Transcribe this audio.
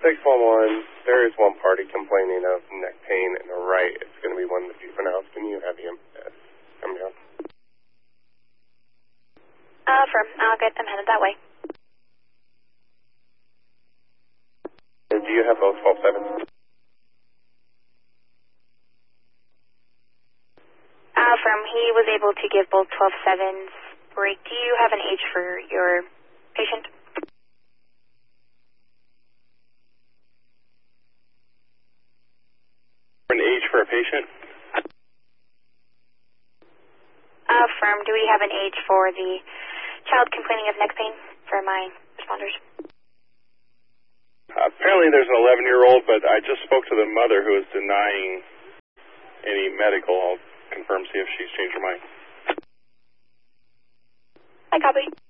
611, there is one party complaining of neck pain in the right. It's going to be one of the juveniles. Can you have him come down? Affirm. I'll get them headed that way. Do you have both 12-7s? Affirm. He was able to give both 12-7s. Break. Do you have an age for your patient? An age for a patient? Affirm. Do we have an age for the child complaining of neck pain for my responders? Apparently there's an 11-year-old, but I just spoke to the mother who is denying any medical. I'll confirm, see if she's changed her mind. I copy.